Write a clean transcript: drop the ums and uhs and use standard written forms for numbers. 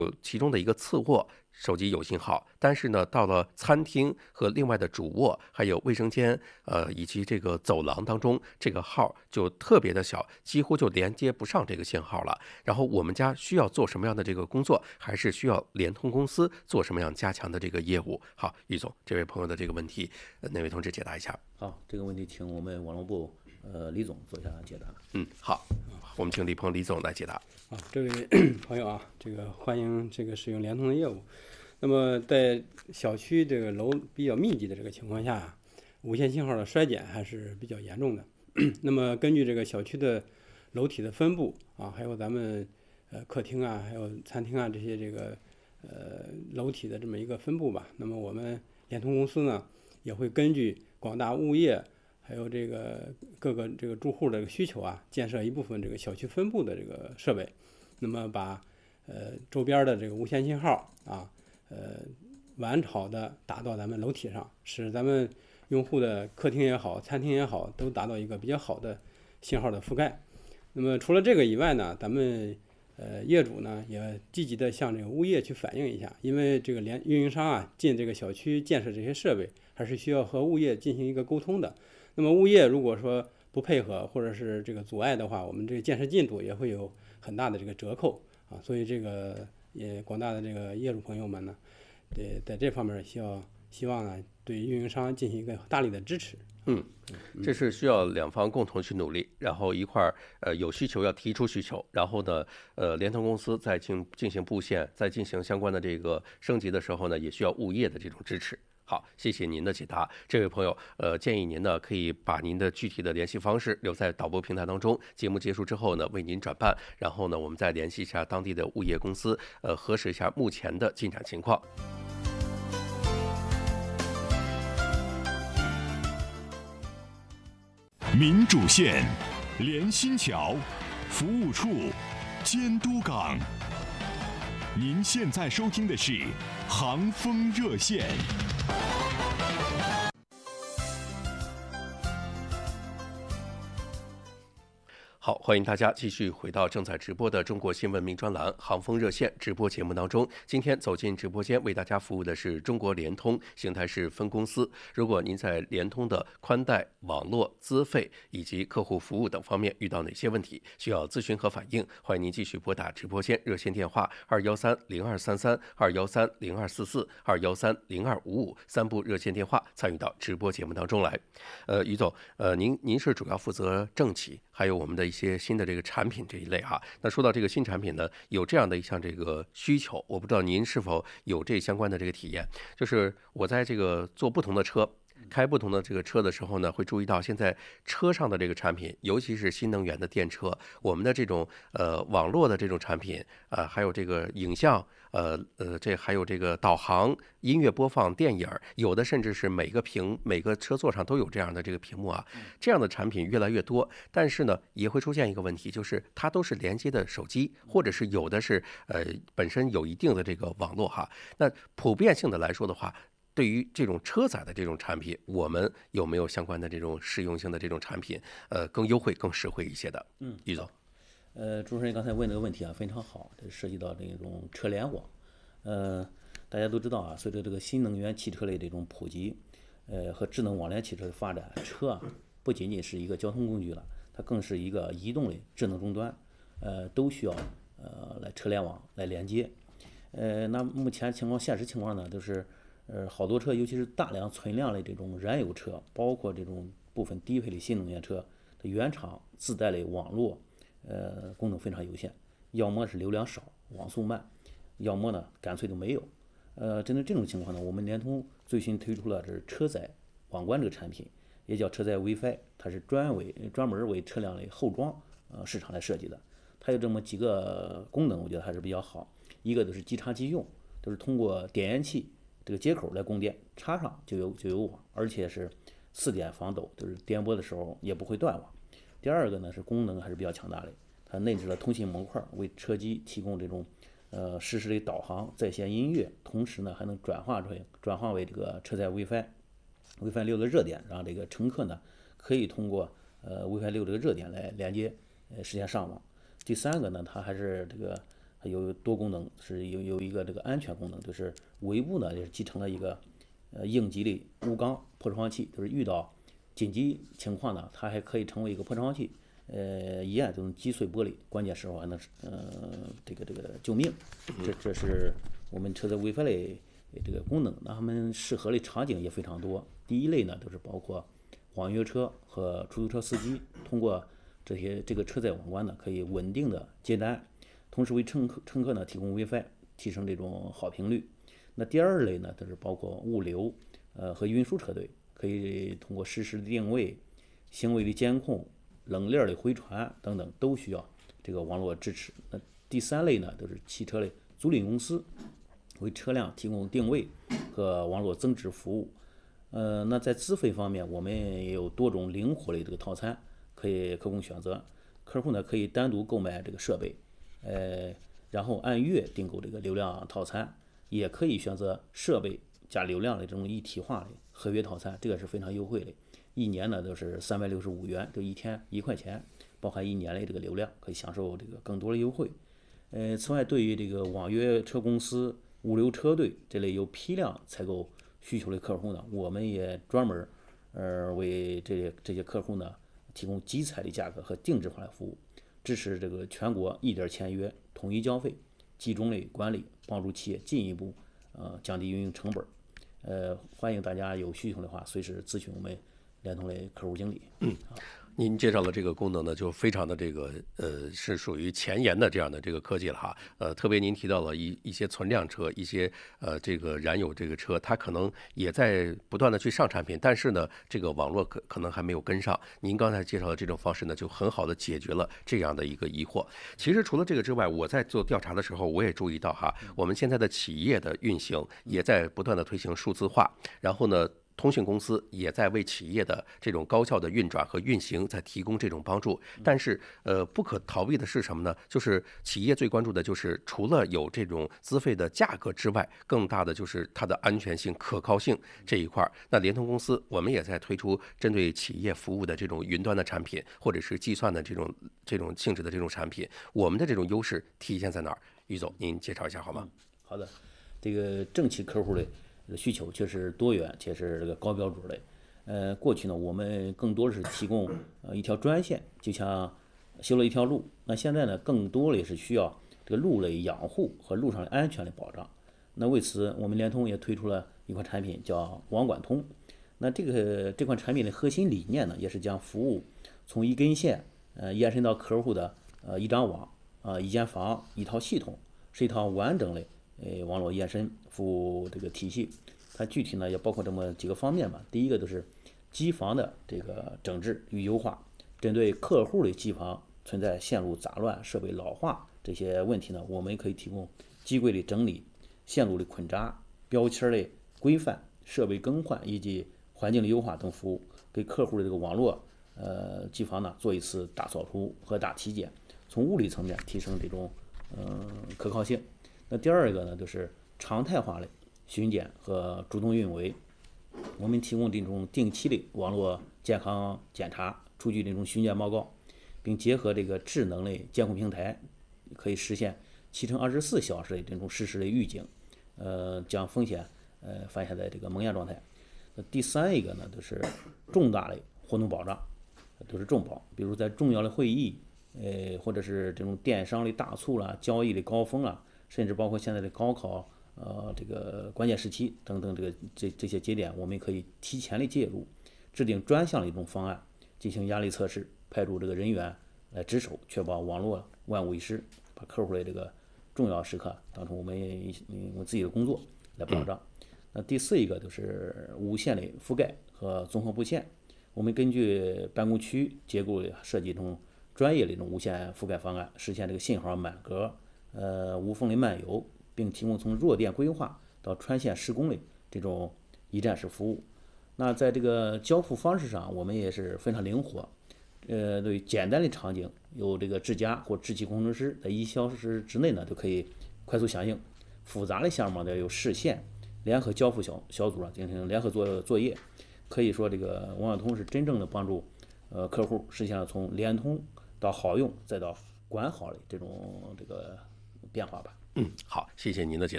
其中的一个次卧手机有信号，但是呢，到了餐厅和另外的主卧，还有卫生间，以及这个走廊当中，这个号就特别的小，几乎就连接不上这个信号了。然后我们家需要做什么样的这个工作，还是需要联通公司做什么样加强的这个业务？好，于总，这位朋友的这个问题，哪位同志解答一下？ 好，这个问题请我们网络部李总做一下解答。 好，我们请李总来解答。 这位朋友啊，这个欢迎这个使用联通的业务。那么在小区这个楼比较密集的这个情况下，无线信号的衰减还是比较严重的。那么根据这个小区的楼体的分布啊，还有咱们客厅啊，还有餐厅啊这些这个楼体的这么一个分布吧，那么我们联通公司呢也会根据广大物业还有这个各个这个住户的这个需求啊，建设一部分这个小区分布的这个设备，那么把周边的这个无线信号啊完好的打到咱们楼体上，使咱们用户的客厅也好、餐厅也好，都达到一个比较好的信号的覆盖。那么除了这个以外呢，咱们业主呢也积极的向这个物业去反映一下，因为这个运营商啊进这个小区建设这些设备，还是需要和物业进行一个沟通的。那么物业如果说不配合或者是这个阻碍的话，我们这个建设进度也会有很大的这个折扣啊。所以这个也广大的这个业主朋友们呢，在这方面希望呢对运营商进行一个大力的支持。 这是需要两方共同去努力，然后一块有需求要提出需求，然后呢联通公司在进行布线，在进行相关的这个升级的时候呢，也需要物业的这种支持。好，谢谢您的解答，这位朋友，建议您呢可以把您的具体的联系方式留在导播平台当中，节目结束之后呢为您转办，然后呢我们再联系一下当地的物业公司，核实一下目前的进展情况。 民主线，连心桥，服务处，监督岗。您现在收听的是航风热线。 好，欢迎大家继续回到正在直播的中国新闻名专栏航风热线直播节目当中。今天走进直播间为大家服务的是中国联通邢台市分公司。如果您在联通的宽带、网络、资费以及客户服务等方面遇到哪些问题，需要咨询和反映，欢迎您继续拨打直播间热线电话213-0233、213-0244、213-0255三部热线电话，参与到直播节目当中来。于总，您是主要负责政企，还有我们的一些新的这个产品这一类哈。那说到这个新产品呢，有这样的一项这个需求，我不知道您是否有这相关的这个体验，就是我在这个坐不同的车。开不同的这个车的时候呢，会注意到现在车上的这个产品，尤其是新能源的电车，我们的这种网络的这种产品，还有这个影像，这还有这个导航、音乐播放、电影，有的甚至是每个车座上都有这样的这个屏幕啊，这样的产品越来越多。但是呢，也会出现一个问题，就是它都是连接的手机，或者是有的是本身有一定的这个网络哈。那普遍性的来说的话，对于这种车载的这种产品，我们有没有相关的这种适用性的这种产品，更优惠、更实惠一些的？于总， 主持人刚才问这个问题啊非常好，这涉及到这种车联网。大家都知道啊，随着这个新能源汽车的这种普及，和智能网联汽车的发展，车啊不仅仅是一个交通工具了，它更是一个移动的智能终端，都需要来车联网来连接。那目前现实情况呢，就是好多车，尤其是大量存量的这种燃油车，包括这种部分低配的新能源车的原厂自带的网络，功能非常有限，要么是流量少、网速慢，要么呢干脆都没有。针对这种情况呢，我们联通最新推出了这是车载网关这个产品，也叫车载 WiFi， 它是专门为车辆的后装市场来设计的。它有这么几个功能，我觉得还是比较好。一个就是即插即用，就是通过点烟器这个接口来供电，插上就有网，而且是4点防抖，就是颠簸的时候也不会断网。第二个呢是功能还是比较强大的，它内置了通信模块，为车机提供这种实时的导航、在线音乐，同时呢还能转化为这个车载 WiFi 6的热点，让这个乘客呢可以通过WiFi 6这个热点来连接实现上网。第三个呢，它还是这个还有多功能，是有一个这个安全功能，就是尾部呢也是集成了一个应急的无钢破窗器，就是遇到紧急情况呢，它还可以成为一个破窗器，一按就能击碎玻璃，关键时候还能这个救命。这是我们车载 WiFi 类这个功能，那它们适合的场景也非常多。第一类呢，都是包括网约车和出租车司机，通过这个车载网关呢，可以稳定的接单，同时为乘客呢提供 WiFi， 提升这种好频率。那第二类呢，就是包括物流和运输车队，可以通过实时的定位、行为的监控、冷链的回传等等，都需要这个网络支持。那第三类呢，都是汽车的租赁公司，为车辆提供定位和网络增值服务。那在资费方面，我们也有多种灵活的这个套餐可供选择。客户呢可以单独购买这个设备，然后按月订购这个流量套餐，也可以选择设备加流量的这种一体化的合约套餐，这个是非常优惠的。一年呢都是365元，就一天1块钱，包含1年的这个流量，可以享受这个更多的优惠。此外，对于这个网约车公司、物流车队这类有批量采购需求的客户呢，我们也专门为这些客户呢提供集采的价格和定制化的服务，支持这个全国一点签约、统一交费、集中的管理，帮助企业进一步降低运营成本。欢迎大家有需求的话，随时咨询我们联通的客户经理。 您介绍的这个功能呢，就非常的这个是属于前沿的这样的这个科技了哈。特别您提到了一些存量车，一些这个燃油这个车，它可能也在不断的去上产品，但是呢，这个网络可能还没有跟上。您刚才介绍的这种方式呢，就很好的解决了这样的一个疑惑。其实除了这个之外，我在做调查的时候，我也注意到哈，我们现在的企业的运行也在不断的推行数字化，然后呢，通信公司也在为企业的这种高效的运转和运行在提供这种帮助。但是不可逃避的是什么呢？就是企业最关注的就是除了有这种资费的价格之外，更大的就是它的安全性、可靠性这一块。那联通公司我们也在推出针对企业服务的这种云端的产品，或者是计算的这种性质的这种产品，我们的这种优势体现在哪儿？于总，您介绍一下好吗？ 好的，这个政企客户的需求确实多元，且是这个高标准的。过去呢，我们更多的是提供一条专线，就像修了一条路。那现在呢，更多的也是需要这个路的养护和路上的安全的保障。那为此，我们联通也推出了一款产品叫网管通。那这款产品的核心理念呢，也是将服务从一根线延伸到客户的一张网一间房一套系统，是一套完整的网络延伸服务这个体系。它具体呢也包括这么几个方面吧。第一个就是机房的这个整治与优化，针对客户的机房存在线路杂乱、设备老化这些问题呢，我们可以提供机柜的整理、线路的捆扎、标签的规范、设备更换以及环境的优化等服务，给客户的这个网络机房呢做一次大扫除和大体检，从物理层面提升这种可靠性。那第二个呢，就是常态化的巡检和主动运维。我们提供这种定期的网络健康检查，出具这种巡检报告，并结合这个智能的监控平台，可以实现7×24小时的这种实时的预警，将风险发现在这个萌芽状态。第三一个呢，就是重大的活动保障，都是重保，比如在重要的会议，或者是这种电商的大促啦、交易的高峰啦，甚至包括现在的高考，这个关键时期等等，这些节点，我们可以提前的介入，制定专项的一种方案，进行压力测试，派出这个人员来值守，确保网络万无一失，把客户的这个重要时刻当成我们自己的工作来保障。那第四一个就是无线的覆盖和综合布线，我们根据办公区结构设计一种专业的一种无线覆盖方案，实现这个信号满格、无缝的漫游，并提供从弱电规划到穿线施工的这种一站式服务。那在这个交付方式上，我们也是非常灵活。对简单的场景，有这个智家或智器工程师在1小时之内呢就可以快速响应；复杂的项目呢，有市县联合交付小组进行联合作业。可以说，这个网管通是真正的帮助客户实现了从联通到好用再到管好的这种变化吧。 好，谢谢您的解答。